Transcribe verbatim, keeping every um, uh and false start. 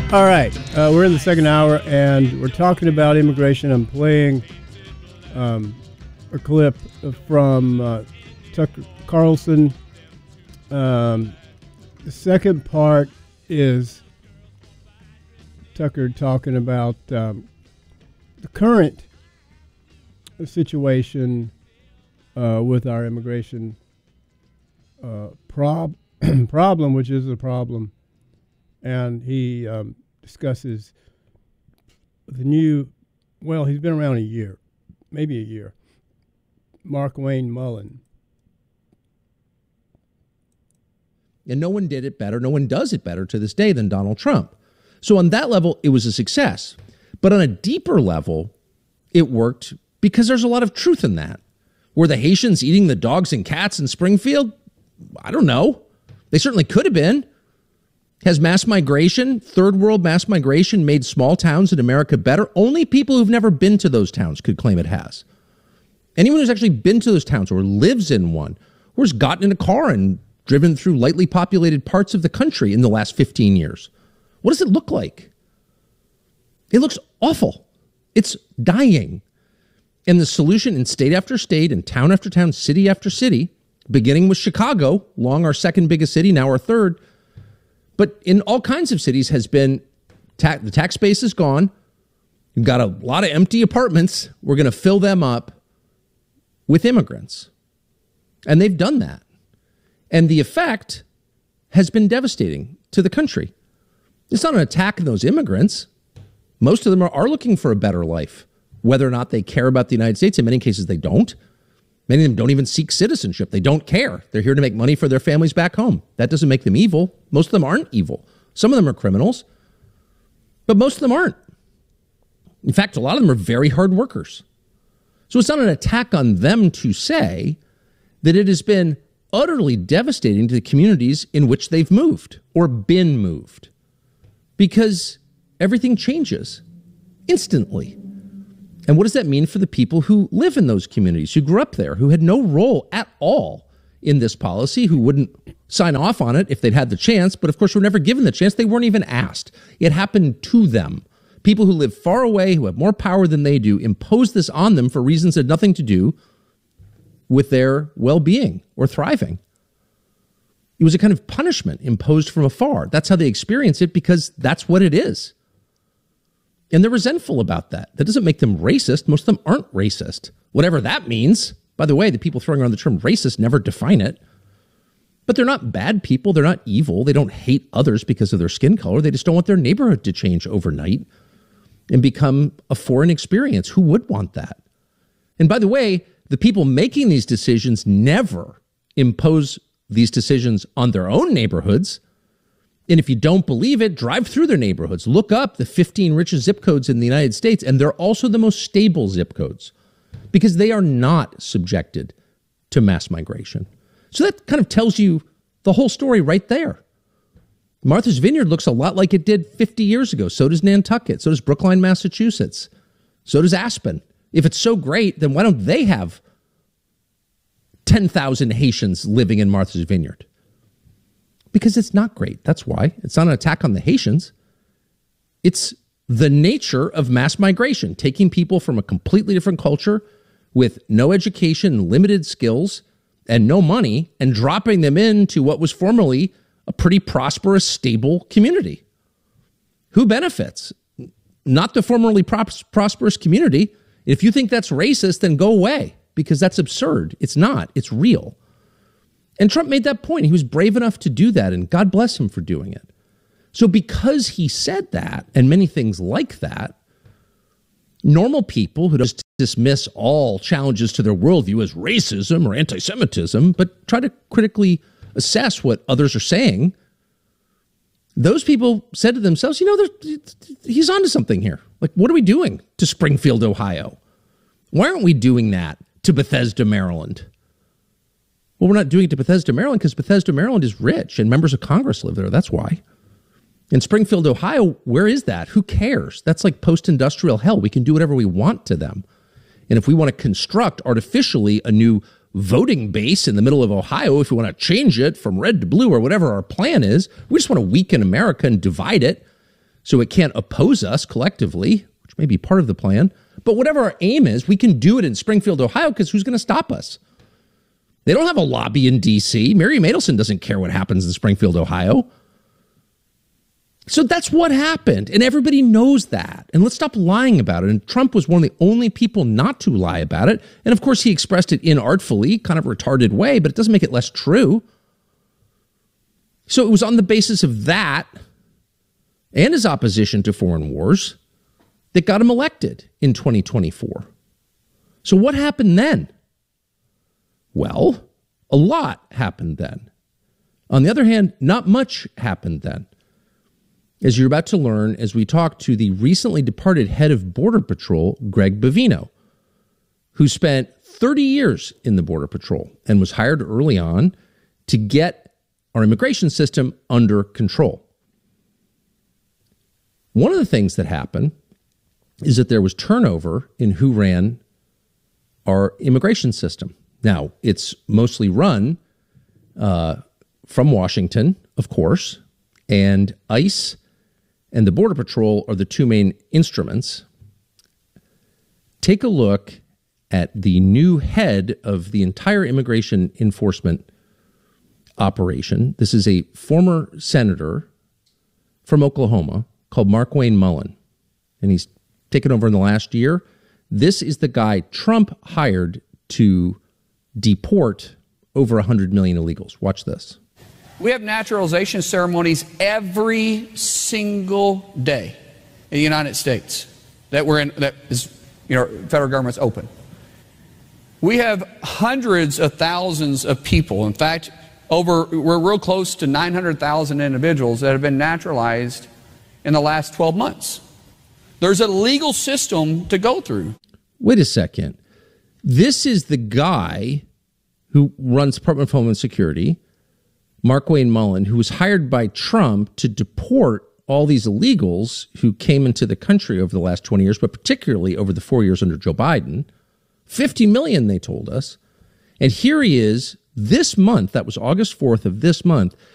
All right, uh, we're in the second hour, and we're talking about immigration. I'm playing um, a clip from uh, Tucker Carlson. Um, the second part is Tucker talking about um, the current situation uh, with our immigration uh, prob- problem, which is a problem. And he um, discusses the new, well, he's been around a year, maybe a year, Markwayne Mullin. And no one did it better, no one does it better to this day than Donald Trump. So on that level, it was a success. But on a deeper level, it worked because there's a lot of truth in that. Were the Haitians eating the dogs and cats in Springfield? I don't know. They certainly could have been. Has mass migration, third world mass migration, made small towns in America better? Only people who've never been to those towns could claim it has. Anyone who's actually been to those towns or lives in one or has gotten in a car and driven through lightly populated parts of the country in the last fifteen years. What does it look like? It looks awful. It's dying. And the solution in state after state and town after town, city after city, beginning with Chicago, long our second biggest city, now our third, but in all kinds of cities has been, ta- the tax base is gone. You've got a lot of empty apartments. We're going to fill them up with immigrants. And they've done that. And the effect has been devastating to the country. It's not an attack on those immigrants. Most of them are, are looking for a better life, whether or not they care about the United States. In many cases, they don't. Many of them don't even seek citizenship. They don't care. They're here to make money for their families back home. That doesn't make them evil. Most of them aren't evil. Some of them are criminals, but most of them aren't. In fact, a lot of them are very hard workers. So it's not an attack on them to say that it has been utterly devastating to the communities in which they've moved or been moved, because everything changes instantly. And what does that mean for the people who live in those communities, who grew up there, who had no role at all in this policy, who wouldn't sign off on it if they'd had the chance, but of course were never given the chance. They weren't even asked. It happened to them. People who live far away, who have more power than they do, impose this on them for reasons that had nothing to do with their well-being or thriving. It was a kind of punishment imposed from afar. That's how they experience it, because that's what it is. And they're resentful about that. That doesn't make them racist. Most of them aren't racist, whatever that means. By the way, the people throwing around the term racist never define it. But they're not bad people. They're not evil. They don't hate others because of their skin color. They just don't want their neighborhood to change overnight and become a foreign experience. Who would want that? And by the way, the people making these decisions never impose these decisions on their own neighborhoods. And if you don't believe it, drive through their neighborhoods. Look up the fifteen richest zip codes in the United States, and they're also the most stable zip codes because they are not subjected to mass migration. So that kind of tells you the whole story right there. Martha's Vineyard looks a lot like it did fifty years ago. So does Nantucket. So does Brookline, Massachusetts. So does Aspen. If it's so great, then why don't they have ten thousand Haitians living in Martha's Vineyard? Because it's not great. That's why. It's not an attack on the Haitians. It's the nature of mass migration, taking people from a completely different culture with no education, limited skills, and no money, and dropping them into what was formerly a pretty prosperous, stable community. Who benefits? Not the formerly pros- prosperous community. If you think that's racist, then go away, because that's absurd. It's not. It's real. And Trump made that point. He was brave enough to do that, and God bless him for doing it. So because he said that, and many things like that, normal people who just dismiss all challenges to their worldview as racism or anti-Semitism, but try to critically assess what others are saying, those people said to themselves, you know, he's onto something here. Like, what are we doing to Springfield, Ohio? Why aren't we doing that to Bethesda, Maryland? Well, we're not doing it to Bethesda, Maryland, because Bethesda, Maryland is rich and members of Congress live there. That's why. In Springfield, Ohio, where is that? Who cares? That's like post-industrial hell. We can do whatever we want to them. And if we want to construct artificially a new voting base in the middle of Ohio, if we want to change it from red to blue or whatever our plan is, we just want to weaken America and divide it so it can't oppose us collectively, which may be part of the plan. But whatever our aim is, we can do it in Springfield, Ohio, because who's going to stop us? They don't have a lobby in D C. Miriam Adelson doesn't care what happens in Springfield, Ohio. So that's what happened, and everybody knows that. And let's stop lying about it. And Trump was one of the only people not to lie about it. And of course, he expressed it inartfully, kind of retarded way, but it doesn't make it less true. So it was on the basis of that and his opposition to foreign wars that got him elected in twenty twenty-four. So what happened then? Well, a lot happened then. On the other hand, not much happened then. As you're about to learn as we talk to the recently departed head of Border Patrol, Greg Bovino, who spent thirty years in the Border Patrol and was hired early on to get our immigration system under control. One of the things that happened is that there was turnover in who ran our immigration system. Now, it's mostly run uh, from Washington, of course, and ICE and the Border Patrol are the two main instruments. Take a look at the new head of the entire immigration enforcement operation. This is a former senator from Oklahoma called Markwayne Mullin, and he's taken over in the last year. This is the guy Trump hired to deport over one hundred million illegals. Watch this. We have naturalization ceremonies every single day in the United States that we're in, that is, you know, federal government's open. We have hundreds of thousands of people. In fact, over we're real close to nine hundred thousand individuals that have been naturalized in the last twelve months. There's a legal system to go through. Wait a second. This is the guy who runs Department of Homeland Security, Markwayne Mullin, who was hired by Trump to deport all these illegals who came into the country over the last twenty years, but particularly over the four years under Joe Biden. fifty million, they told us. And here he is this month, that was August fourth of this month,